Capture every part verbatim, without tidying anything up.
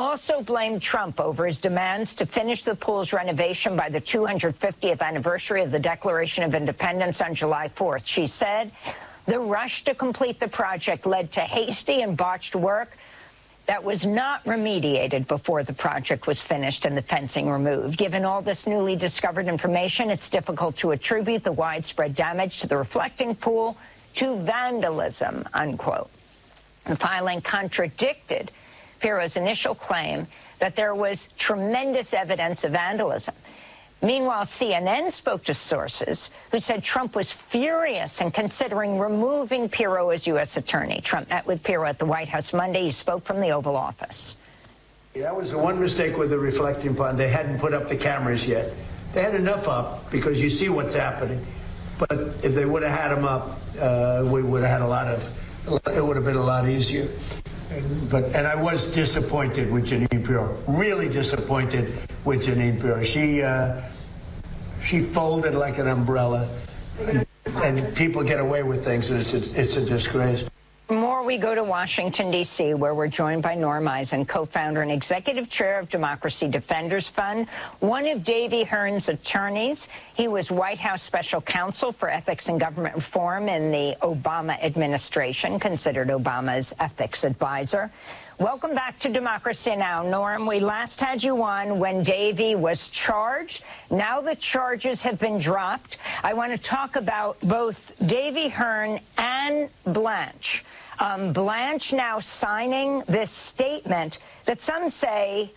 also blamed Trump over his demands to finish the pool's renovation by the two hundred fiftieth anniversary of the Declaration of Independence on July fourth. She said the rush to complete the project led to hasty and botched work that was not remediated before the project was finished and the fencing removed. Given all this newly discovered information, it's difficult to attribute the widespread damage to the reflecting pool to vandalism, unquote. The filing contradicted Pirro's initial claim that there was tremendous evidence of vandalism. Meanwhile, C N N spoke to sources who said Trump was furious and considering removing Pirro as U S attorney. Trump met with Pirro at the White House Monday. He spoke from the Oval Office. That was the one mistake with the reflecting pond. They hadn't put up the cameras yet. They had enough up because you see what's happening. But if they would have had them up, uh, we would have had a lot of, it would have been a lot easier. And, but and I was disappointed with Jeanine Pirro, really disappointed with Jeanine Pirro. She uh, she folded like an umbrella, and, and people get away with things, and it's a, it's a disgrace. More, we go to Washington, D C, where we're joined by Norm Eisen, co-founder and executive chair of Democracy Defenders Fund, one of Davy Hearn's attorneys. He was White House special counsel for ethics and government reform in the Obama administration, considered Obama's ethics advisor. Welcome back to Democracy Now! Norm, we last had you on when Davy was charged. Now the charges have been dropped. I want to talk about both Davy Hearn and Blanche. Um, Blanche now signing this statement that some say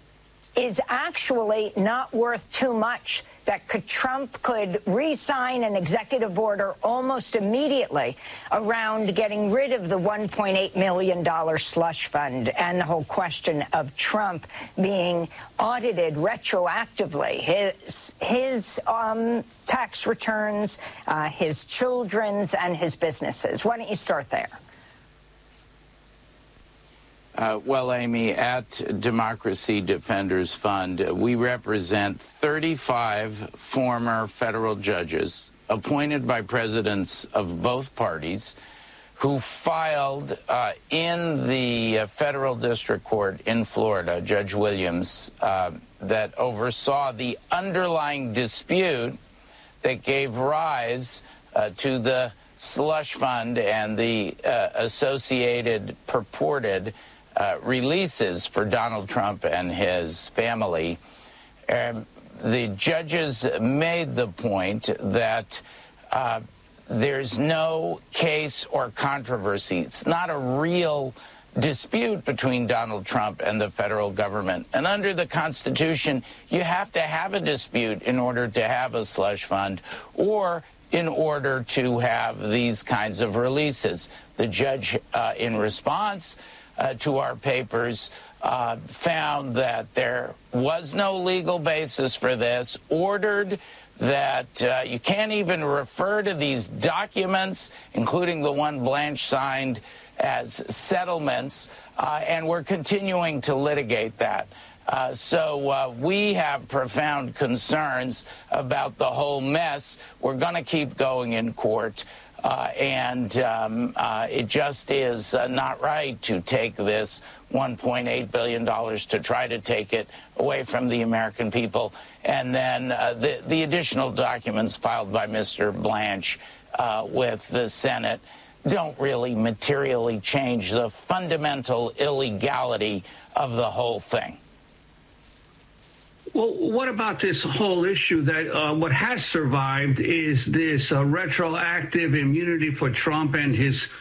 is actually not worth too much, that could, Trump could re-sign an executive order almost immediately around getting rid of the one point eight million dollar slush fund and the whole question of Trump being audited retroactively. His, his um, tax returns, uh, his children's, and his businesses. Why don't you start there? Uh, well, Amy, at Democracy Defenders Fund, uh, we represent thirty-five former federal judges appointed by presidents of both parties who filed uh, in the uh, federal district court in Florida, Judge Williams, uh, that oversaw the underlying dispute that gave rise uh, to the slush fund and the uh, associated purported Uh, releases for Donald Trump and his family. Um, the judges made the point that uh, there's no case or controversy. It's not a real dispute between Donald Trump and the federal government. And under the Constitution, you have to have a dispute in order to have a slush fund or in order to have these kinds of releases. The judge, uh, in response Uh, to our papers, uh, found that there was no legal basis for this, ordered that uh, you can't even refer to these documents, including the one Blanche signed, as settlements, uh, and we're continuing to litigate that. Uh, so uh, we have profound concerns about the whole mess. We're going to keep going in court. Uh, and um, uh, it just is uh, not right to take this one point eight billion dollars to try to take it away from the American people. And then uh, the, the additional documents filed by Mister Blanche uh, with the Senate don't really materially change the fundamental illegality of the whole thing. Well, what about this whole issue that uh, what has survived is this uh, retroactive immunity for Trump and his